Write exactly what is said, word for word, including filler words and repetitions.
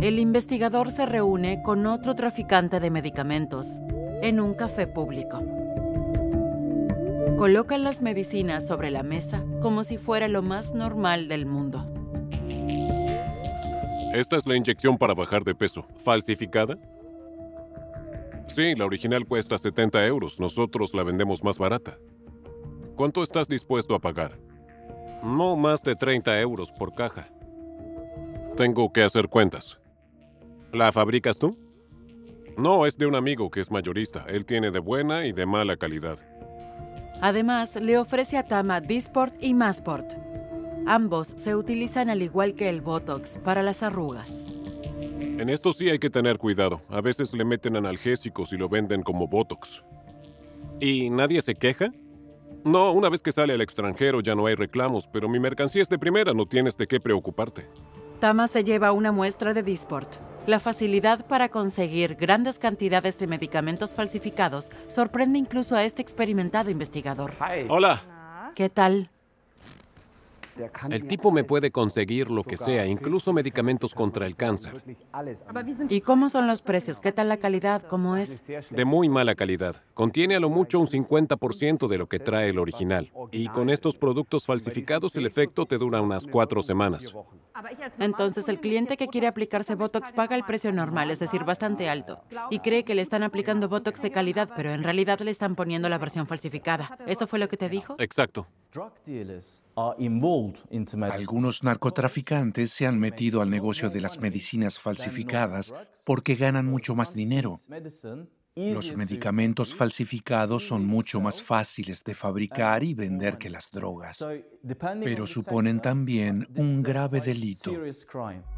El investigador se reúne con otro traficante de medicamentos en un café público. Colocan las medicinas sobre la mesa como si fuera lo más normal del mundo. Esta es la inyección para bajar de peso. ¿Falsificada? Sí, la original cuesta setenta euros. Nosotros la vendemos más barata. ¿Cuánto estás dispuesto a pagar? No más de treinta euros por caja. Tengo que hacer cuentas. ¿La fabricas tú? No, es de un amigo que es mayorista. Él tiene de buena y de mala calidad. Además, le ofrece a Tama Dysport y Masport. Ambos se utilizan al igual que el Botox para las arrugas. En esto sí hay que tener cuidado. A veces le meten analgésicos y lo venden como Botox. ¿Y nadie se queja? No, una vez que sale al extranjero ya no hay reclamos, pero mi mercancía es de primera, no tienes de qué preocuparte. Tama se lleva una muestra de Dysport. La facilidad para conseguir grandes cantidades de medicamentos falsificados sorprende incluso a este experimentado investigador. Hola. ¿Qué tal? El tipo me puede conseguir lo que sea, incluso medicamentos contra el cáncer. ¿Y cómo son los precios? ¿Qué tal la calidad? ¿Cómo es? De muy mala calidad. Contiene a lo mucho un cincuenta por ciento de lo que trae el original. Y con estos productos falsificados el efecto te dura unas cuatro semanas. Entonces el cliente que quiere aplicarse Botox paga el precio normal, es decir, bastante alto. Y cree que le están aplicando Botox de calidad, pero en realidad le están poniendo la versión falsificada. ¿Eso fue lo que te dijo? Exacto. Algunos narcotraficantes se han metido al negocio de las medicinas falsificadas porque ganan mucho más dinero. Los medicamentos falsificados son mucho más fáciles de fabricar y vender que las drogas, pero suponen también un grave delito.